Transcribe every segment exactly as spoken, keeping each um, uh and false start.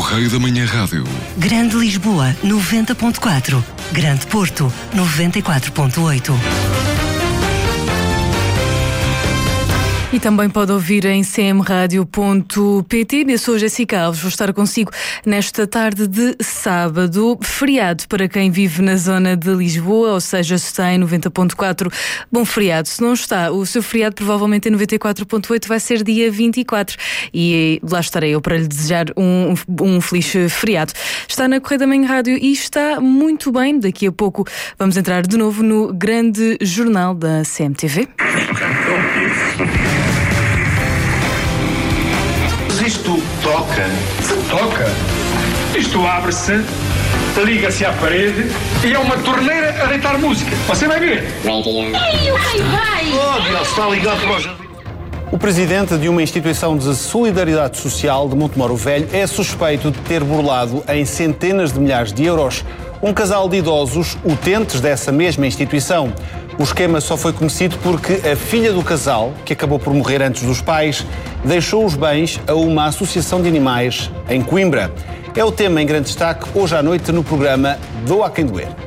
Correio da Manhã Rádio. Grande Lisboa, noventa ponto quatro. Grande Porto, noventa e quatro ponto oito. E também pode ouvir em c m radio ponto p t. Eu sou a Jéssica Alves, vou estar consigo nesta tarde de sábado, feriado para quem vive na zona de Lisboa, ou seja, se está em noventa ponto quatro, bom feriado. Se não está, o seu feriado provavelmente em noventa e quatro ponto oito vai ser dia vinte e quatro e lá estarei eu para lhe desejar um, um feliz feriado. Está na Correio da Manhã Rádio e está muito bem. Daqui a pouco vamos entrar de novo no grande jornal da C M T V. Isto toca, Toca. Isto abre-se, liga-se à parede e é uma torneira a deitar música. Você vai ver. Ei, o rei vai! oh, ele está ligado para o jardim. O presidente de uma instituição de solidariedade social de Montemoro Velho é suspeito de ter burlado em centenas de milhares de euros um casal de idosos utentes dessa mesma instituição. O esquema só foi conhecido porque a filha do casal, que acabou por morrer antes dos pais, deixou os bens a uma associação de animais em Coimbra. É o tema em grande destaque hoje à noite no programa Doa a Quem Doer.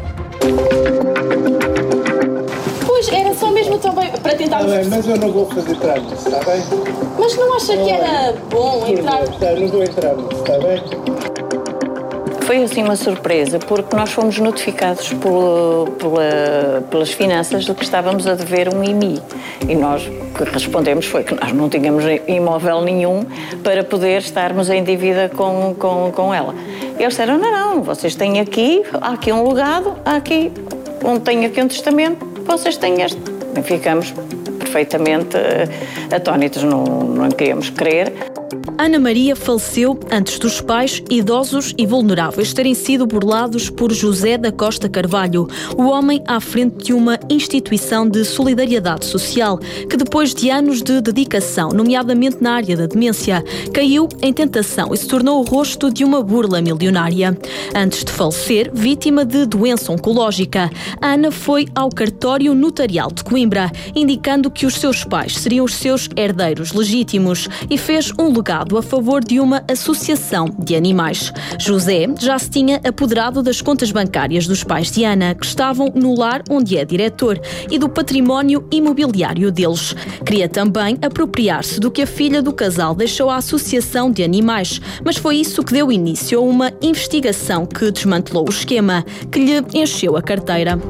Pois, era só mesmo também para tentar... Está bem, mas eu não vou fazer trâmite, está bem? Mas não acha que era bom entrar... Está, não vou entrar, está bem? Foi assim uma surpresa, porque nós fomos notificados por, pela, pelas finanças de que estávamos a dever um I M I. E nós o que respondemos foi que nós não tínhamos imóvel nenhum para poder estarmos em dívida com, com, com ela. E eles disseram, não, não, vocês têm aqui, há aqui um legado, há aqui, um, tem aqui um testamento, vocês têm este. E ficamos perfeitamente uh, atónitos, não, não queríamos crer. Ana Maria faleceu antes dos pais, idosos e vulneráveis terem sido burlados por José da Costa Carvalho, o homem à frente de uma instituição de solidariedade social, que depois de anos de dedicação, nomeadamente na área da demência, caiu em tentação e se tornou o rosto de uma burla milionária. Antes de falecer, vítima de doença oncológica, Ana foi ao cartório notarial de Coimbra, indicando que os seus pais seriam os seus herdeiros legítimos e fez um legado a favor de uma associação de animais. José já se tinha apoderado das contas bancárias dos pais de Ana, que estavam no lar onde é diretor, e do património imobiliário deles. Queria também apropriar-se do que a filha do casal deixou à associação de animais, mas foi isso que deu início a uma investigação que desmantelou o esquema, que lhe encheu a carteira.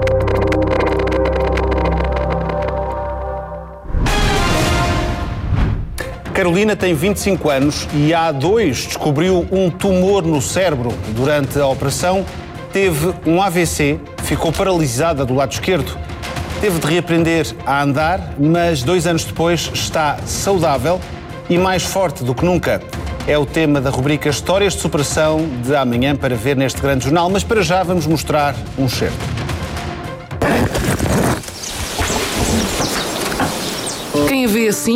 Carolina tem vinte e cinco anos e há dois descobriu um tumor no cérebro. Durante a operação teve um A V C, ficou paralisada do lado esquerdo. Teve de reaprender a andar, mas dois anos depois está saudável e mais forte do que nunca. É o tema da rubrica Histórias de Superação de amanhã para ver neste grande jornal, mas para já vamos mostrar um certo. Quem a vê assim